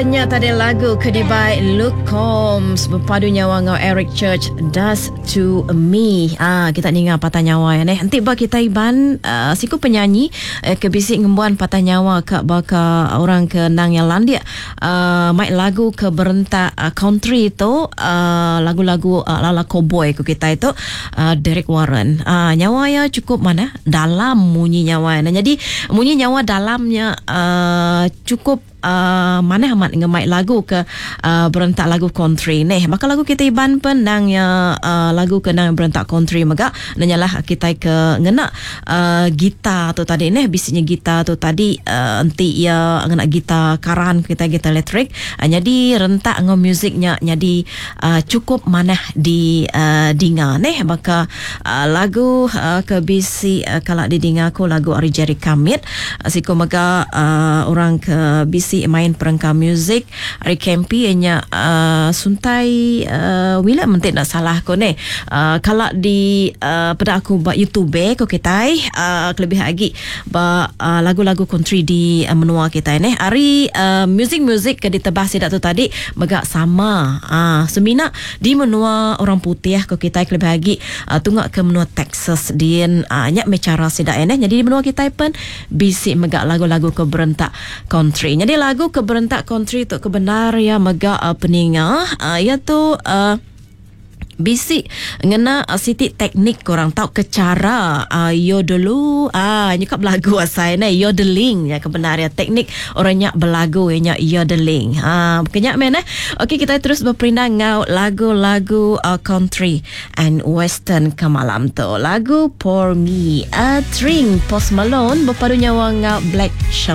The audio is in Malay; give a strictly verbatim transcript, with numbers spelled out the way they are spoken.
Katanya tadi lagu Kedibai Luke Combs berpadu nyawa ngau Eric Church Does to Me. Ah kita dengar patah nyawa ya neh. Nanti ba kita iban uh, siku penyanyi uh, ke bisik ngembuan patah nyawa ke baka orang ke nang yang landia uh, mai lagu ke berentak uh, country itu uh, lagu-lagu uh, lala cowboy ku kita itu uh, Derek Warren. Uh, nyawa ya cukup mana dalam munyi nyawa. Nah, jadi munyi nyawa dalamnya uh, cukup Uh, mana amat ngemai lagu ke uh, berentak lagu country neh. Maka lagu kita iban penang ya uh, lagu ke nang berentak country maka nanyalah kita ke ngena uh, gitar tu tadi neh bisiknya gitar tu tadi uh, nanti ya ngena gitar karan kita gitar elektrik uh, jadi rentak ngom musiknya jadi uh, cukup mana di uh, dinga neh maka uh, lagu uh, ke bisi uh, kalau didinga ko lagu Ari Jerry Kamit uh, siku maka uh, orang ke bisi si main perangkat muzik Ari Kempi nya uh, suntai uh, wila mentik nak salah ko ne uh, kalau di uh, pada aku buat YouTube ko kita uh, lebih lagi ba uh, lagu-lagu country di uh, menua kita ne Ari uh, muzik-muzik ke ditebah sidak tu tadi megak sama uh, semina di menua orang putih ko kita lebih lagi uh, tunggak ke menua Texas di uh, nyak mecara sidak ne jadi di menua kita pun bisi megak lagu-lagu ke berentak country jadi lagu keberentak country tu kebenar ya mega uh, peninga uh, iaitu uh, bisi ngena uh, siti teknik korang tahu ke cara uh, yodelu ah nyukap lagu asai ne yodeling ya kebenar ya teknik orangnya belagu nya yodeling ah kenyak men eh okey kita terus berpindah ngau lagu-lagu uh, country and western ke malam tu lagu Pour Me a Drink Post Malone berpadu nyawa ngau Black Show.